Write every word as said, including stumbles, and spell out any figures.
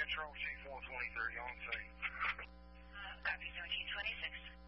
Control, Chief one twenty-three on scene. Uh, copy seventeen twenty-six.